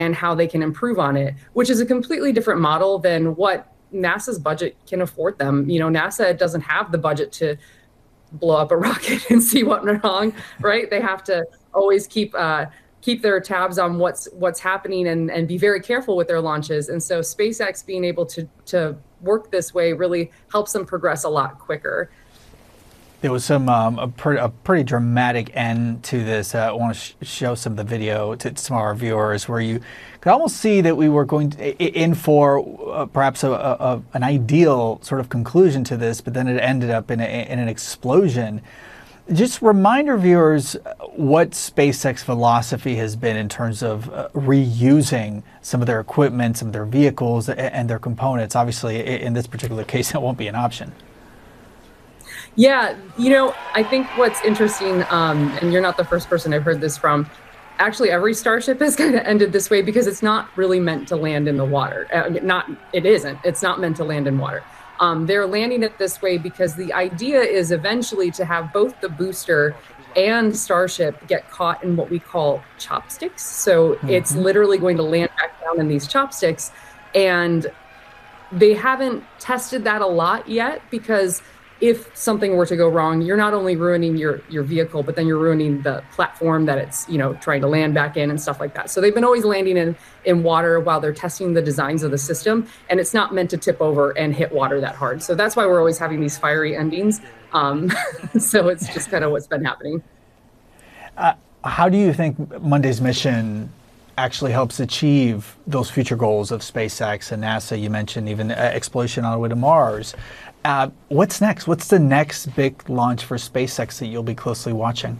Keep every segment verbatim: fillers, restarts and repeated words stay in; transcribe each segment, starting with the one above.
and how they can improve on it, which is a completely different model than what NASA's budget can afford them. You know, NASA doesn't have the budget to blow up a rocket and see what went wrong, right? They have to always keep uh, keep their tabs on what's what's happening and, and be very careful with their launches. And so SpaceX being able to to work this way really helps them progress a lot quicker. There was some um, a, pre a pretty dramatic end to this. Uh, I want to sh show some of the video to, to some of our viewers, where you could almost see that we were going to, in for uh, perhaps a, a, an ideal sort of conclusion to this, but then it ended up in, a, in an explosion. Just remind our viewers what SpaceX philosophy has been in terms of uh, reusing some of their equipment, some of their vehicles, and their components. Obviously, in this particular case, that won't be an option. Yeah, you know, I think what's interesting, um, and you're not the first person I've heard this from, actually every Starship has kind of ended this way because it's not really meant to land in the water. Uh, not, it isn't. It's not meant to land in water. Um, they're landing it this way because the idea is eventually to have both the booster and Starship get caught in what we call chopsticks. So mm-hmm. It's literally going to land back down in these chopsticks. And they haven't tested that a lot yet because if something were to go wrong, you're not only ruining your, your vehicle, but then you're ruining the platform that it's, you know, trying to land back in and stuff like that. So they've been always landing in, in water while they're testing the designs of the system, and it's not meant to tip over and hit water that hard. So that's why we're always having these fiery endings. Um, so it's just kind of what's been happening. Uh, how do you think Monday's mission actually helps achieve those future goals of SpaceX and NASA? You mentioned even uh, exploration on the way to Mars. Uh, what's next? What's the next big launch for SpaceX that you'll be closely watching?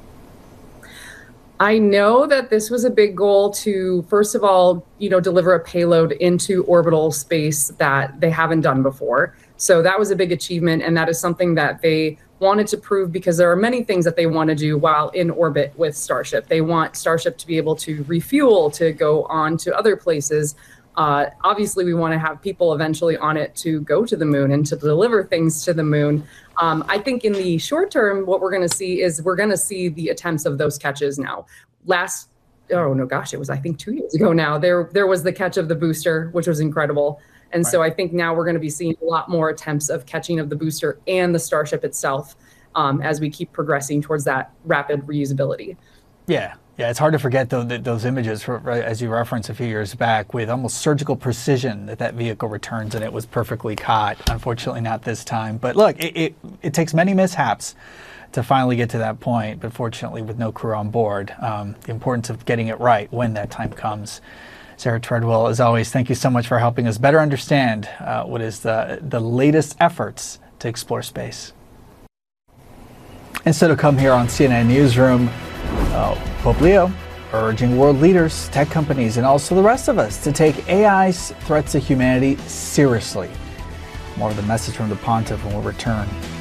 I know that this was a big goal to, first of all, you know, deliver a payload into orbital space that they haven't done before. So that was a big achievement, and that is something that they wanted to prove because there are many things that they want to do while in orbit with Starship. They want Starship to be able to refuel, to go on to other places. Uh, obviously, we want to have people eventually on it to go to the moon and to deliver things to the moon. Um, I think in the short term, what we're going to see is we're going to see the attempts of those catches now. Last, oh no, gosh, it was, I think, two years ago now, there, there was the catch of the booster, which was incredible. And right. So I think now we're going to be seeing a lot more attempts of catching of the booster and the Starship itself um, as we keep progressing towards that rapid reusability. Yeah. Yeah, it's hard to forget though that those images, for, right, as you referenced a few years back, with almost surgical precision that that vehicle returns, and it was perfectly caught. Unfortunately, not this time. But look, it, it, it takes many mishaps to finally get to that point, but fortunately with no crew on board. Um, the importance of getting it right when that time comes. Sarah Treadwell, as always, thank you so much for helping us better understand uh, what is the, the latest efforts to explore space. And so to come here on C N N Newsroom, uh, Pope Leo urging world leaders, tech companies, and also the rest of us to take A I's threats to humanity seriously. More of the message from the Pontiff when we return.